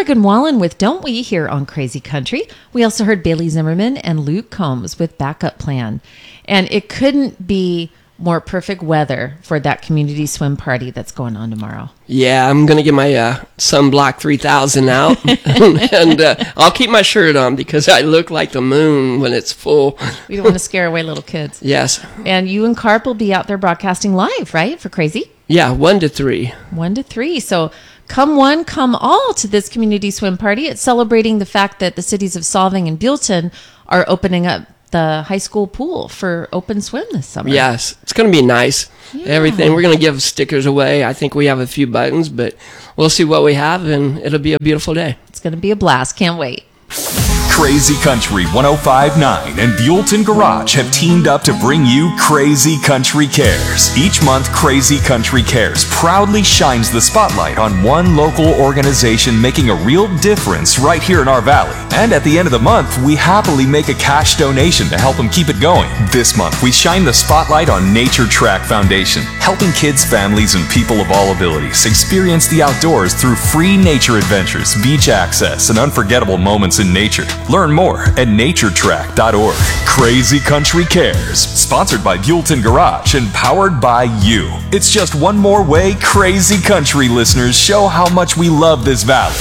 Morgan Wallen with Don't We here on Crazy Country. We also heard Bailey Zimmerman and Luke Combs with Backup Plan. And it couldn't be more perfect weather for that community swim party that's going on tomorrow. Yeah, I'm going to get my Sunblock 3000 out, and I'll keep my shirt on because I look like the moon when it's full. We don't want to scare away little kids. Yes. And you and Carp will be out there broadcasting live, right, for Crazy? Yeah, 1 to 3. 1 to 3. So come one, come all to this community swim party. It's celebrating the fact that the cities of Solvang and Buellton are opening up the high school pool for open swim this summer. Yes, it's going to be nice. Yeah. Everything. We're going to give stickers away. I think we have a few buttons, but we'll see what we have, and it'll be a beautiful day. It's going to be a blast. Can't wait. Crazy Country 105.9 and Buellton Garage have teamed up to bring you Crazy Country Cares. Each month, Crazy Country Cares proudly shines the spotlight on one local organization making a real difference right here in our valley. And at the end of the month, we happily make a cash donation to help them keep it going. This month, we shine the spotlight on Nature Track Foundation, helping kids, families, and people of all abilities experience the outdoors through free nature adventures, beach access, and unforgettable moments in nature. Learn more at naturetrack.org. Crazy Country Cares, sponsored by Buellton Garage and powered by you. It's just one more way Crazy Country listeners show how much we love this valley.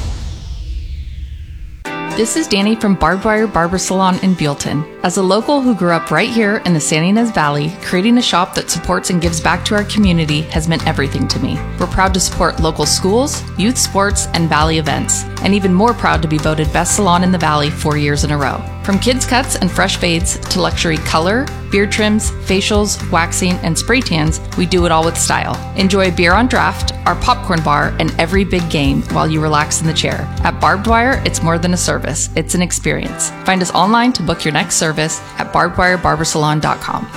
This is Danny from Barbed Wire Barber Salon in Buellton. As a local who grew up right here in the San Ynez Valley, creating a shop that supports and gives back to our community has meant everything to me. We're proud to support local schools, youth sports, and valley events, and even more proud to be voted Best Salon in the Valley 4 years in a row. From kids cuts and fresh fades to luxury color, beard trims, facials, waxing, and spray tans, we do it all with style. Enjoy beer on draft, our popcorn bar, and every big game while you relax in the chair. At Barbed Wire, it's more than a service, it's an experience. Find us online to book your next service at barbedwirebarbersalon.com.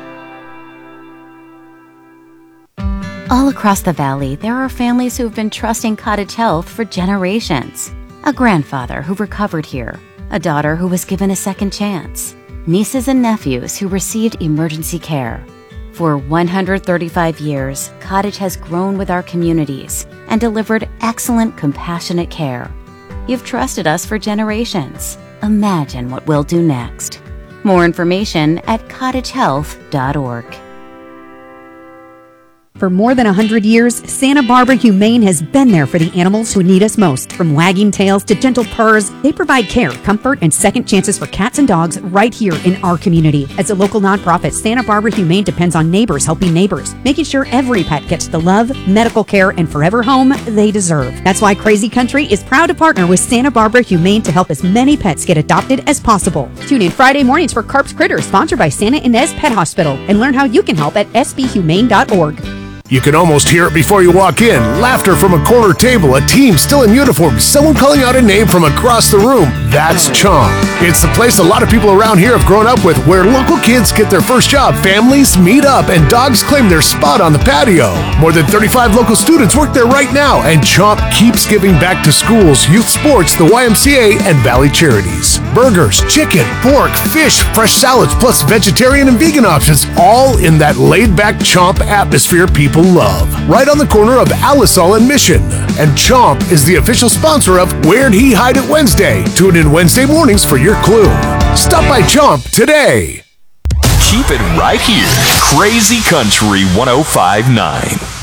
All across the valley, there are families who have been trusting Cottage Health for generations. A grandfather who recovered here, a daughter who was given a second chance, nieces and nephews who received emergency care. For 135 years, Cottage has grown with our communities and delivered excellent, compassionate care. You've trusted us for generations. Imagine what we'll do next. More information at cottagehealth.org. For more than 100 years, Santa Barbara Humane has been there for the animals who need us most. From wagging tails to gentle purrs, they provide care, comfort, and second chances for cats and dogs right here in our community. As a local nonprofit, Santa Barbara Humane depends on neighbors helping neighbors, making sure every pet gets the love, medical care, and forever home they deserve. That's why Crazy Country is proud to partner with Santa Barbara Humane to help as many pets get adopted as possible. Tune in Friday mornings for Carp's Critters, sponsored by Santa Ynez Pet Hospital, and learn how you can help at sbhumane.org. You can almost hear it before you walk in. Laughter from a corner table, a team still in uniform, someone calling out a name from across the room. That's Chomp. It's the place a lot of people around here have grown up with, where local kids get their first job, families meet up, and dogs claim their spot on the patio. More than 35 local students work there right now, and Chomp keeps giving back to schools, youth sports, the YMCA, and Valley Charities. Burgers, chicken, pork, fish, fresh salads, plus vegetarian and vegan options, all in that laid-back Chomp atmosphere people love. Right on the corner of Alisal and Mission. And Chomp is the official sponsor of Where'd He Hide It Wednesday. Tune in Wednesday mornings for your clue. Stop by Chomp today. Keep it right here. Crazy Country 105.9.